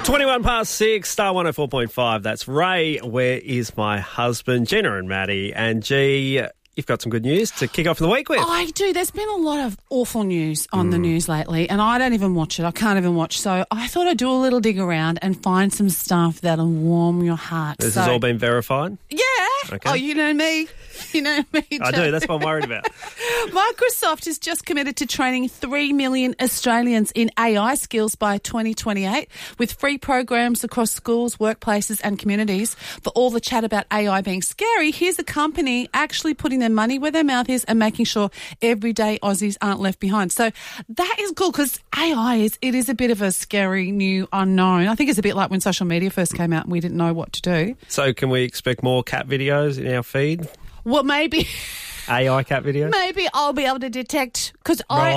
21 past 6, Star 104.5. That's Ray. Where is my husband? Gina and Maddie. And G, you've got some good news to kick off the week with. I do. There's been a lot of awful news on the news lately, and I don't even watch it. I can't even watch. So I thought I'd do a little dig around and find some stuff that'll warm your heart. This has all been verified? Yeah. Okay. Oh, you know me. You know me, Joe. I do. That's what I'm worried about. Microsoft is just committed to training 3 million Australians in AI skills by 2028 with free programs across schools, workplaces and communities. For all the chat about AI being scary, here's a company actually putting their money where their mouth is and making sure everyday Aussies aren't left behind. So that is cool because AI is a bit of a scary new unknown. I think it's a bit like when social media first came out and we didn't know what to do. So can we expect more cat videos in our feed? Well, maybe... AI cat videos? Maybe I'll be able to detect, because Right.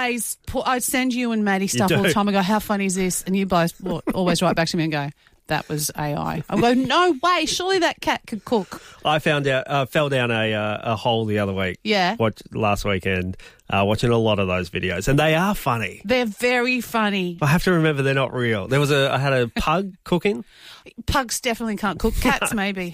I send you and Maddie stuff all the time. I go, how funny is this? And you both always write back to me and go, that was AI. I go, no way, surely that cat could cook. I fell down a hole the other week. Yeah. Last weekend, watching a lot of those videos, and they are funny. They're very funny. I have to remember they're not real. I had a pug cooking. Pugs definitely can't cook. Cats, maybe.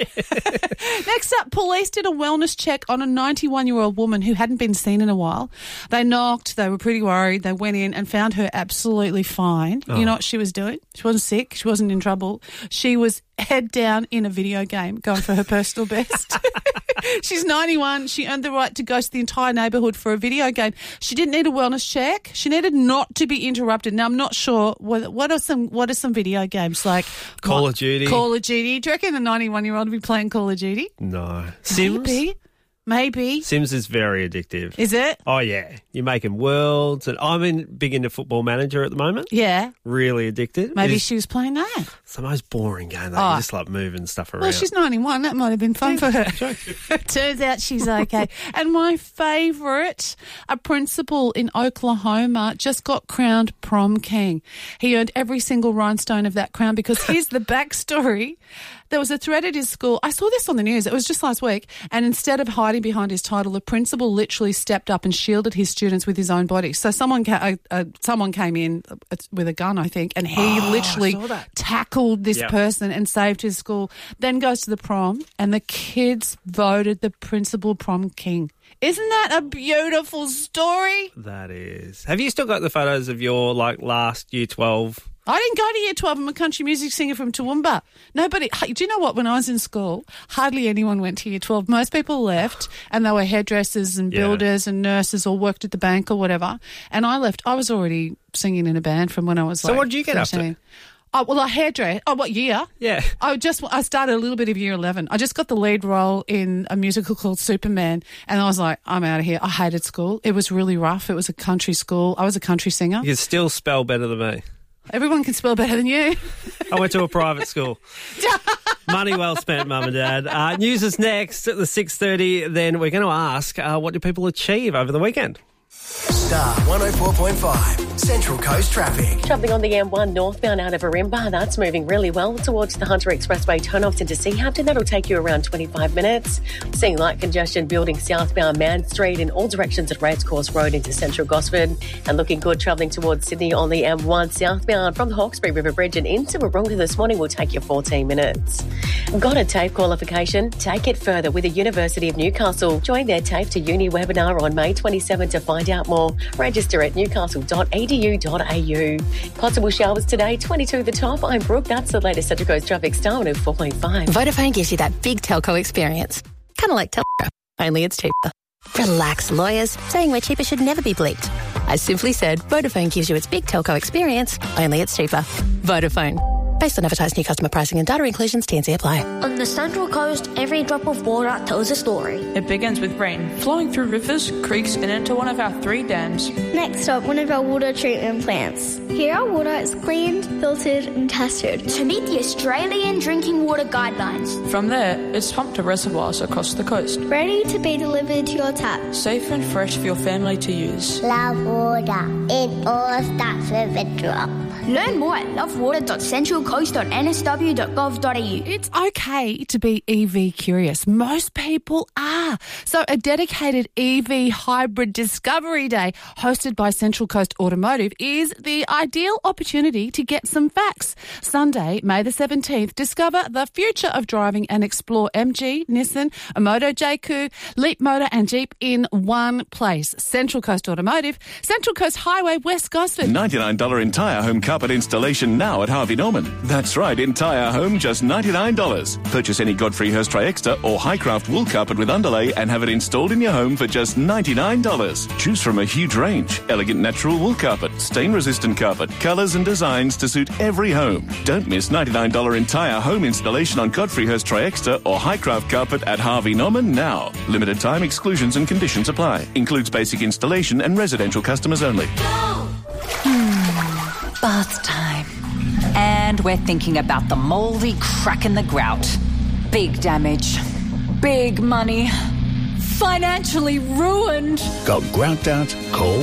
Next up, police did a wellness check on a 91-year-old woman who hadn't been seen in a while. They knocked. They were pretty worried. They went in and found her absolutely fine. Oh. You know what she was doing? She wasn't sick. She wasn't in trouble. She was head down in a video game going for her personal best. She's 91. She earned the right to ghost the entire neighbourhood for a video game. She didn't need a wellness check. She needed not to be interrupted. Now, I'm not sure what are some video games like Call of Duty. Call of Duty. Do you reckon a 91-year-old would be playing Call of Duty? No. Sims? Maybe. Sims is very addictive. Is it? Oh, yeah. You're making worlds. And I'm big into Football Manager at the moment. Yeah. Really addicted. Maybe she was playing that. It's the most boring game, though. You just like moving stuff around. Well, she's 91. That might have been fun for her. Turns out she's okay. And my favourite, a principal in Oklahoma just got crowned prom king. He earned every single rhinestone of that crown because here's the backstory. There was a threat at his school. I saw this on the news. It was just last week. And instead of hiding behind his title, the principal literally stepped up and shielded his students with his own body. So someone came in with a gun, I think, and he literally tackled this person and saved his school. Then goes to the prom, and the kids voted the principal prom king. Isn't that a beautiful story? That is. Have you still got the photos of your last year 12? I didn't go to year 12. I'm a country music singer from Toowoomba. Nobody, do you know what? When I was in school, hardly anyone went to year 12. Most people left and they were hairdressers and builders and nurses or worked at the bank or whatever. And I left. I was already singing in a band from when I was So what did you get 13. Up to? Oh, well, I hairdress. Oh, what year? Yeah. I started a little bit of year 11. I just got the lead role in a musical called Superman, and I was like, I'm out of here. I hated school. It was really rough. It was a country school. I was a country singer. You can still spell better than me. Everyone can spell better than you. I went to a private school. Money well spent, Mum and Dad. News is next at the 6:30. Then we're going to ask, what do people achieve over the weekend? Star 104.5, Central Coast Traffic. Travelling on the M1 northbound out of Arimba, that's moving really well towards the Hunter Expressway turn-off into Seahampton. That'll take you around 25 minutes. Seeing light congestion building southbound Man Street in all directions at Reds Course Road into Central Gosford. And looking good travelling towards Sydney on the M1 southbound from the Hawkesbury River Bridge and into Warringah this morning will take you 14 minutes. Got a TAFE qualification? Take it further with the University of Newcastle. Join their TAFE to Uni webinar on May 27 to find out more. Register at newcastle.edu.au. Possible showers today, 22 the top. I'm Brooke. That's the latest Central Coast Traffic, Star 104.5. Vodafone gives you that big telco experience. Kind of like Telco, only it's cheaper. Relax, lawyers. Saying we're cheaper should never be bleeped. As simply said, Vodafone gives you its big telco experience, only it's cheaper. Vodafone. Based on advertised new customer pricing and data inclusions, T&C apply. On the Central Coast, every drop of water tells a story. It begins with rain, flowing through rivers, creeks and into one of our 3 dams. Next up, one of our water treatment plants. Here our water is cleaned, filtered and tested to meet the Australian Drinking Water Guidelines. From there, it's pumped to reservoirs across the coast. Ready to be delivered to your tap. Safe and fresh for your family to use. Love water. It all starts with a drop. Learn more at lovewater.centralcoast.nsw.gov.au. It's okay to be EV curious. Most people are. So a dedicated EV hybrid discovery day hosted by Central Coast Automotive is the ideal opportunity to get some facts. Sunday, May the 17th, discover the future of driving and explore MG, Nissan, Moto JQ, Leap Motor and Jeep in one place. Central Coast Automotive, Central Coast Highway, West Gosford. $99 entire home carpet installation now at Harvey Norman. That's right, entire home, just $99. Purchase any Godfrey Hirst Tri-Extra or Highcraft wool carpet with underlay and have it installed in your home for just $99. Choose from a huge range. Elegant natural wool carpet, stain-resistant carpet, colours and designs to suit every home. Don't miss $99 entire home installation on Godfrey Hirst Tri-Extra or Highcraft carpet at Harvey Norman now. Limited time exclusions and conditions apply. Includes basic installation and residential customers only. Bath time. And we're thinking about the mouldy crack in the grout. Big damage. Big money. Financially ruined. Got grout out? Call